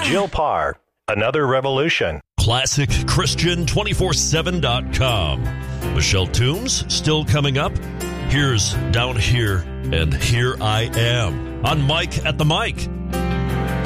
Jill Parr, Another Revolution. ClassicChristian247.com. Michelle Toombs still coming up. Here's Down Here and Here I Am on Mike at the Mic.